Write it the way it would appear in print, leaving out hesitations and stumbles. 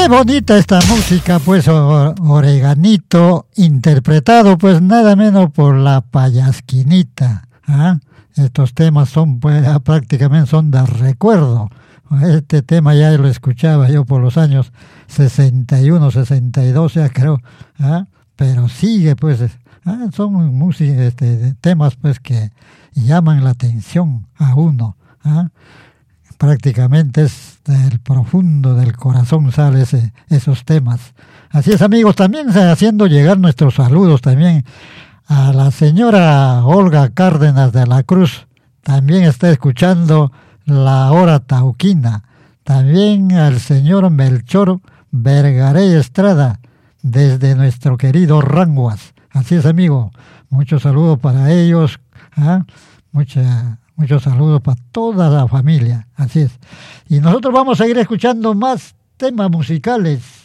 Qué bonita esta música, pues, Oreganito, interpretado, pues, nada menos por la Payasquinita. ¿Ah? Estos temas son, pues, prácticamente son de recuerdo. Este tema ya lo escuchaba yo por los años 61, 62, ya creo. ¿Ah? Pero sigue, pues, son música, temas, pues, que llaman la atención a uno. ¿Ah? Prácticamente es del profundo del corazón sale esos temas. Así es, amigos, también haciendo llegar nuestros saludos también a la señora Olga Cárdenas de la Cruz, también está escuchando la hora tauquina, también al señor Melchor Vergarey Estrada, desde nuestro querido Ranguas. Así es, amigo, muchos saludos para ellos, muchos saludos para toda la familia, así es. Y nosotros vamos a seguir escuchando más temas musicales.